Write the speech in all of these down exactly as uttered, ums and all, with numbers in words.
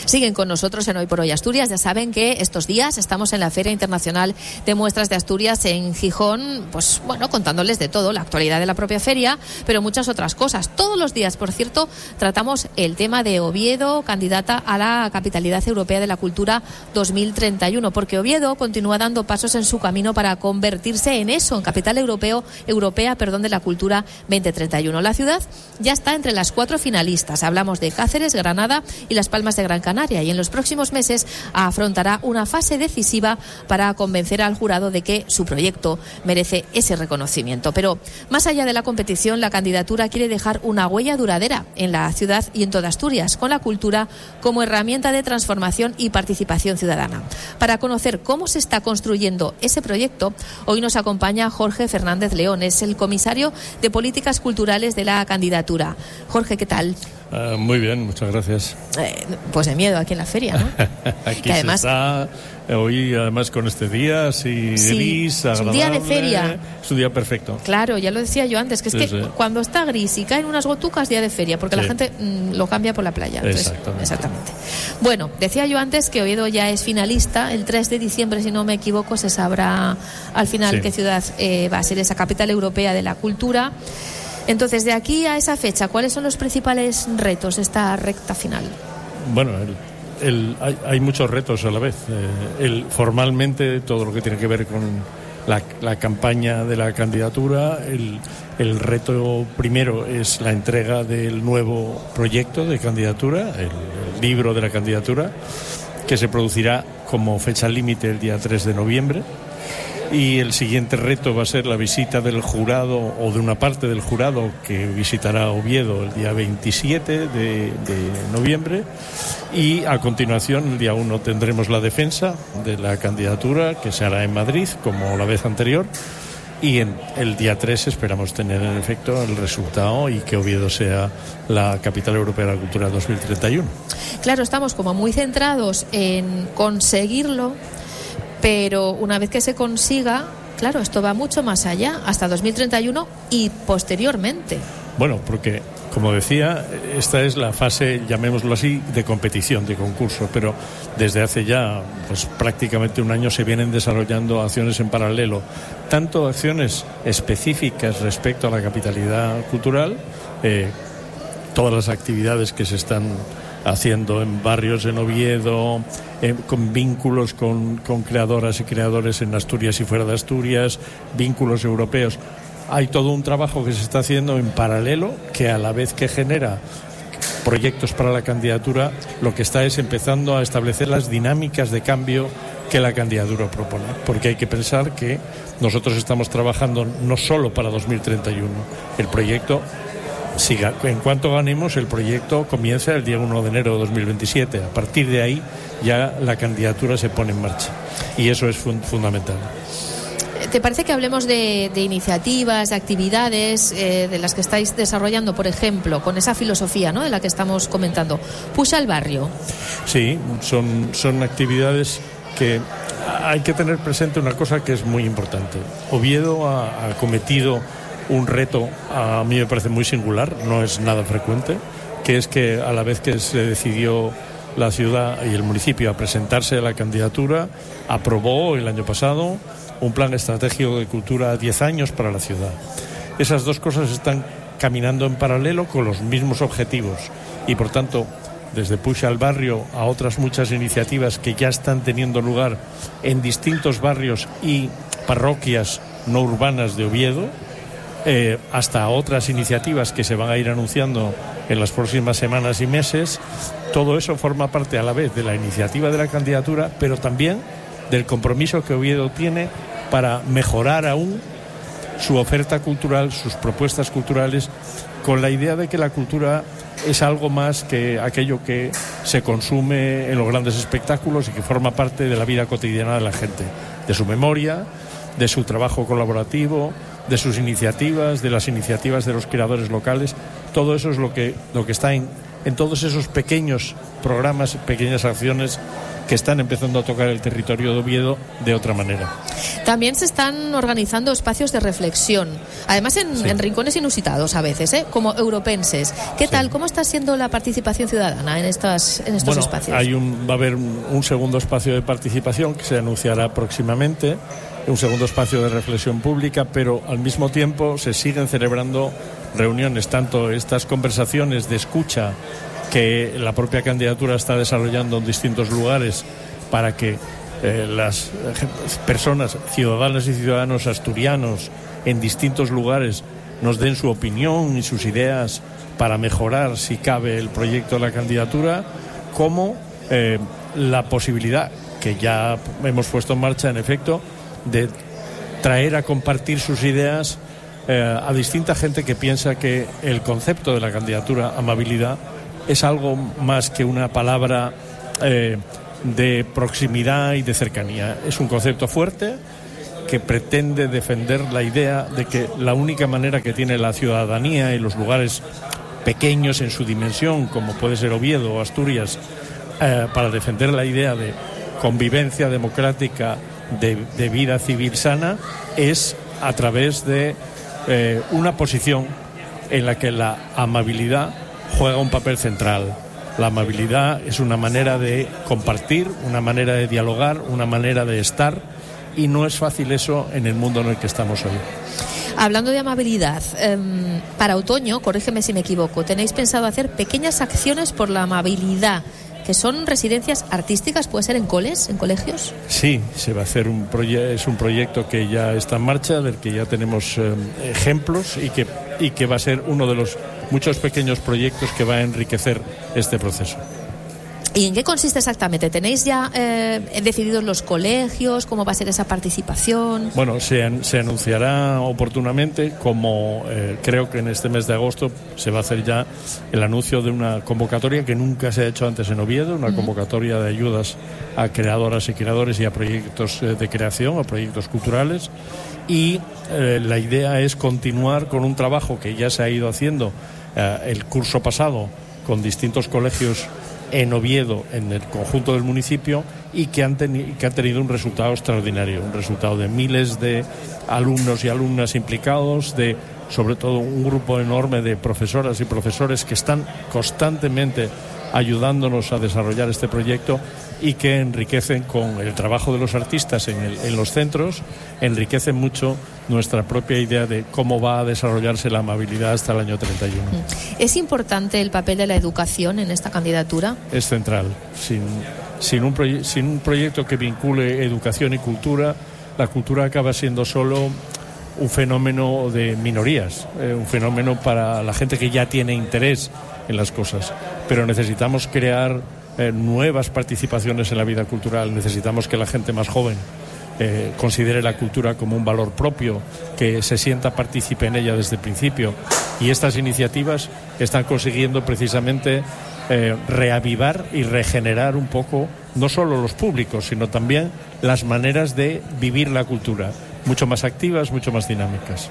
Siguen con nosotros en Hoy por Hoy Asturias. Ya saben que estos días estamos en la Feria Internacional de Muestras de Asturias en Gijón, pues bueno, contándoles de todo, la actualidad de la propia feria, pero muchas otras cosas. Todos los días, por cierto, tratamos el tema de Oviedo, candidata a la Capitalidad Europea de la Cultura dos mil treinta y uno, porque Oviedo continúa dando pasos en su camino para convertirse en eso, en capital europeo, europea perdón, de la cultura veinte treinta y uno. La ciudad ya está entre las cuatro finalistas. Hablamos de Cáceres, Granada y Las Palmas de Gran Canaria, y en los próximos meses afrontará una fase decisiva para convencer al jurado de que su proyecto merece ese reconocimiento. Pero más allá de la competición, la candidatura quiere dejar una huella duradera en la ciudad y en toda Asturias, con la cultura como herramienta de transformación y participación ciudadana. Para conocer cómo se está construyendo ese proyecto, hoy nos acompaña Jorge Fernández León, es el comisario de Políticas Culturales de la candidatura. Jorge, ¿qué tal? Uh, muy bien, muchas gracias. Eh, pues de miedo aquí en la feria, ¿no? Aquí que además, se está hoy, además con este día así sí, gris, agradable. Es un día de feria. Es un día perfecto. Claro, ya lo decía yo antes, que es sí, que sí. cuando está gris y caen unas gotucas, día de feria, porque sí. la gente mmm, lo cambia por la playa. Entonces, exactamente. exactamente. Bueno, decía yo antes que Oviedo ya es finalista. El tres de diciembre, si no me equivoco, se sabrá al final sí. qué ciudad eh, va a ser esa capital europea de la cultura. Entonces, de aquí a esa fecha, ¿cuáles son los principales retos de esta recta final? Bueno, el, el, hay, hay muchos retos a la vez. Eh, el, formalmente, todo lo que tiene que ver con la, la campaña de la candidatura, el, el reto primero es la entrega del nuevo proyecto de candidatura, el, el libro de la candidatura, que se producirá como fecha límite el día tres de noviembre. Y el siguiente reto va a ser la visita del jurado o de una parte del jurado que visitará Oviedo el día veintisiete de, de noviembre, y a continuación el día uno tendremos la defensa de la candidatura, que se hará en Madrid como la vez anterior, y en el día tres esperamos tener en efecto el resultado y que Oviedo sea la capital europea de la cultura dos mil treinta y uno. Claro, estamos como muy centrados en conseguirlo, pero una vez que se consiga, claro, esto va mucho más allá, hasta dos mil treinta y uno y posteriormente. Bueno, porque, como decía, esta es la fase, llamémoslo así, de competición, de concurso, pero desde hace ya pues prácticamente un año se vienen desarrollando acciones en paralelo, tanto acciones específicas respecto a la capitalidad cultural, eh, todas las actividades que se están haciendo en barrios en Oviedo, eh, con vínculos con, con creadoras y creadores en Asturias y fuera de Asturias, vínculos europeos. Hay todo un trabajo que se está haciendo en paralelo, que a la vez que genera proyectos para la candidatura, lo que está es empezando a establecer las dinámicas de cambio que la candidatura propone, porque hay que pensar que nosotros estamos trabajando no solo para dos mil treinta y uno, el proyecto siga. En cuanto ganemos, el proyecto comienza el día uno de enero de dos mil veintisiete. A partir de ahí ya la candidatura se pone en marcha, y eso es fun- fundamental. ¿Te parece que hablemos de, de iniciativas, de actividades eh, de las que estáis desarrollando, por ejemplo, con esa filosofía, ¿no?, de la que estamos comentando? Push al barrio. Sí, son, son actividades que hay que tener presente una cosa que es muy importante. Oviedo ha, ha cometido un reto, a mí me parece muy singular, no es nada frecuente, que es que a la vez que se decidió la ciudad y el municipio a presentarse a la candidatura, aprobó el año pasado un plan estratégico de cultura a diez años para la ciudad. Esas dos cosas están caminando en paralelo con los mismos objetivos, y por tanto, desde Push al Barrio a otras muchas iniciativas que ya están teniendo lugar en distintos barrios y parroquias no urbanas de Oviedo, Eh, hasta otras iniciativas que se van a ir anunciando en las próximas semanas y meses. Todo eso forma parte a la vez de la iniciativa de la candidatura, pero también del compromiso que Oviedo tiene para mejorar aún su oferta cultural, sus propuestas culturales, con la idea de que la cultura es algo más que aquello que se consume en los grandes espectáculos y que forma parte de la vida cotidiana de la gente, de su memoria, de su trabajo colaborativo, de sus iniciativas, de las iniciativas de los creadores locales. Todo eso es lo que, lo que está en, en todos esos pequeños programas, pequeñas acciones que están empezando a tocar el territorio de Oviedo de otra manera. También se están organizando espacios de reflexión, además en, sí. en rincones inusitados a veces, ¿eh? Como europenses. ¿Qué sí. tal? ¿Cómo está siendo la participación ciudadana en, estas, en estos bueno, espacios? Hay un, va a haber un, un segundo espacio de participación que se anunciará próximamente, un segundo espacio de reflexión pública, pero al mismo tiempo se siguen celebrando reuniones, tanto estas conversaciones de escucha que la propia candidatura está desarrollando en distintos lugares para que eh, las personas, ciudadanas y ciudadanos asturianos en distintos lugares nos den su opinión y sus ideas para mejorar, si cabe, el proyecto de la candidatura, como eh, la posibilidad, que ya hemos puesto en marcha, en efecto, de traer a compartir sus ideas eh, a distinta gente que piensa que el concepto de la candidatura amabilidad es algo más que una palabra eh, de proximidad y de cercanía. Es un concepto fuerte que pretende defender la idea de que la única manera que tiene la ciudadanía y los lugares pequeños en su dimensión, como puede ser Oviedo o Asturias, eh, para defender la idea de convivencia democrática, de, de vida civil sana, es a través de eh, una posición en la que la amabilidad juega un papel central. La amabilidad es una manera de compartir, una manera de dialogar, una manera de estar, y no es fácil eso en el mundo en el que estamos hoy. Hablando de amabilidad, eh, para otoño, corrígeme si me equivoco, tenéis pensado hacer pequeñas acciones por la amabilidad, que son residencias artísticas, ¿puede ser en coles, en colegios? Sí, se va a hacer un proyecto, es un proyecto que ya está en marcha, del que ya tenemos eh, ejemplos y que, y que va a ser uno de los muchos pequeños proyectos que va a enriquecer este proceso. ¿Y en qué consiste exactamente? ¿Tenéis ya eh, decididos los colegios? ¿Cómo va a ser esa participación? Bueno, se, se anunciará oportunamente, como eh, creo que en este mes de agosto se va a hacer ya el anuncio de una convocatoria que nunca se ha hecho antes en Oviedo, una uh-huh. convocatoria de ayudas a creadoras y creadores y a proyectos eh, de creación, a proyectos culturales. Y eh, la idea es continuar con un trabajo que ya se ha ido haciendo eh, el curso pasado con distintos colegios en Oviedo, en el conjunto del municipio, y que han, teni- que han tenido un resultado extraordinario, un resultado de miles de alumnos y alumnas implicados, de sobre todo un grupo enorme de profesoras y profesores que están constantemente ayudándonos a desarrollar este proyecto y que enriquecen con el trabajo de los artistas en, el, en los centros, enriquecen mucho nuestra propia idea de cómo va a desarrollarse la amabilidad hasta el año treinta y uno. ¿Es importante el papel de la educación en esta candidatura? Es central. Sin, sin, un, proye- sin un proyecto que vincule educación y cultura, la cultura acaba siendo solo un fenómeno de minorías, eh, un fenómeno para la gente que ya tiene interés en las cosas. Pero necesitamos crear eh, nuevas participaciones en la vida cultural, necesitamos que la gente más joven eh, considere la cultura como un valor propio, que se sienta partícipe en ella desde el principio. Y estas iniciativas están consiguiendo precisamente eh, reavivar y regenerar un poco no solo los públicos, sino también las maneras de vivir la cultura, mucho más activas, mucho más dinámicas.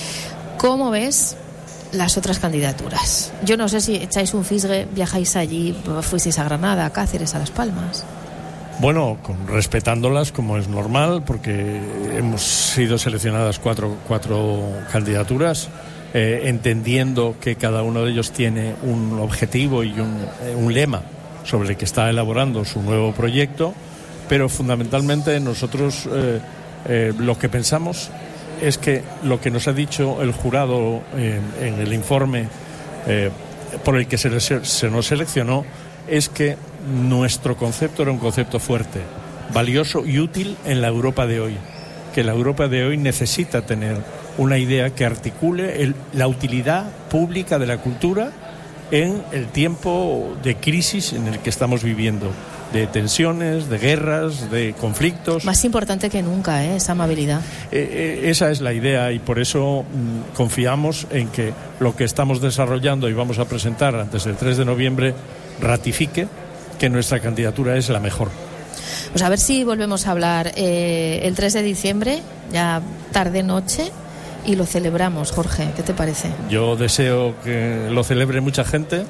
¿Cómo ves las otras candidaturas? Yo no sé si echáis un fisgue, viajáis allí, fuisteis a Granada, a Cáceres, a Las Palmas. Bueno, con, respetándolas como es normal, porque hemos sido seleccionadas cuatro, cuatro candidaturas, eh, entendiendo que cada uno de ellos tiene un objetivo y un, eh, un lema sobre el que está elaborando su nuevo proyecto, pero fundamentalmente nosotros eh, eh, lo que pensamos es que lo que nos ha dicho el jurado eh, en el informe eh, por el que se, se nos seleccionó es que nuestro concepto era un concepto fuerte, valioso y útil en la Europa de hoy, que la Europa de hoy necesita tener una idea que articule el, la utilidad pública de la cultura en el tiempo de crisis en el que estamos viviendo, de tensiones, de guerras, de conflictos. Más importante que nunca, ¿eh? Esa amabilidad. Eh, eh, esa es la idea, y por eso mm, confiamos en que lo que estamos desarrollando y vamos a presentar antes del tres de noviembre ratifique que nuestra candidatura es la mejor. Pues a ver si volvemos a hablar eh, el tres de diciembre, ya tarde-noche, y lo celebramos. Jorge, ¿qué te parece? Yo deseo que lo celebre mucha gente,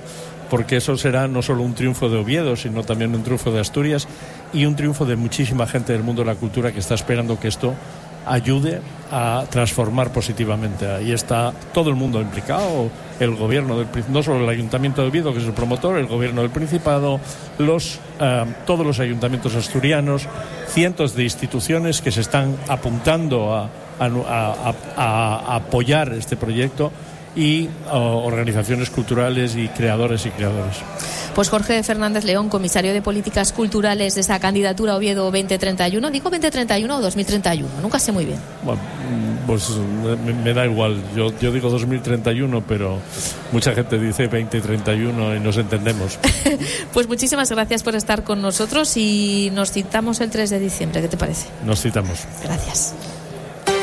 porque eso será no solo un triunfo de Oviedo, sino también un triunfo de Asturias y un triunfo de muchísima gente del mundo de la cultura que está esperando que esto ayude a transformar positivamente. Ahí está todo el mundo implicado, el gobierno del, no solo el Ayuntamiento de Oviedo, que es el promotor, el gobierno del Principado, los uh, todos los ayuntamientos asturianos, cientos de instituciones que se están apuntando a, a, a, a, a apoyar este proyecto, y uh, organizaciones culturales y creadores y creadores. Pues Jorge Fernández León, comisario de Políticas Culturales de esa candidatura Oviedo veinte treinta y uno. ¿Digo veinte treinta y uno o dos mil treinta y uno? Nunca sé muy bien. Bueno, pues me, me da igual. Yo, yo digo dos mil treinta y uno, pero mucha gente dice veinte treinta y uno y nos entendemos. Pues muchísimas gracias por estar con nosotros y nos citamos el tres de diciembre. ¿Qué te parece? Nos citamos. Gracias.